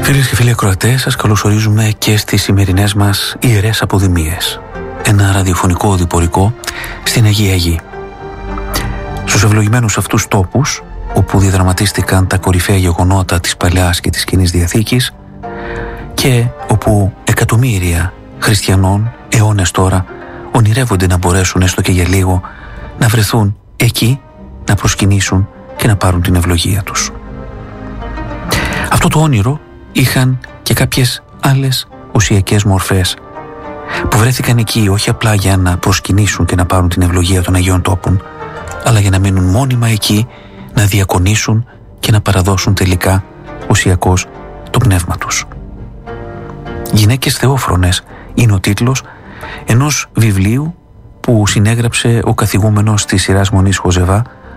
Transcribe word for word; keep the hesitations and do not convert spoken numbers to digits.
Φίλες και φίλοι ακροατές, σας καλωσορίζουμε και στις σημερινές μας ιερές αποδημίες. Ένα ραδιοφωνικό οδηπορικό στην Αγία Γη. Στους ευλογημένους αυτούς τόπους, όπου διαδραματίστηκαν τα κορυφαία γεγονότα της Παλαιάς και της Καινής Διαθήκης και όπου εκατομμύρια χριστιανών αιώνες τώρα ονειρεύονται να μπορέσουν έστω και για λίγο να βρεθούν εκεί, να προσκυνήσουν και να πάρουν την ευλογία τους. Αυτό το όνειρο είχαν και κάποιες άλλες ουσιακές μορφές που βρέθηκαν εκεί όχι απλά για να προσκυνήσουν και να πάρουν την ευλογία των Αγίων Τόπων, αλλά για να μείνουν μόνιμα εκεί, να διακονήσουν και να παραδώσουν τελικά ουσιακώς το πνεύμα τους. «Γυναίκες Θεόφρονες» είναι ο τίτλος ενός βιβλίου που συνέγραψε ο καθηγούμενος της Ιεράς Μονής Χοζεβά,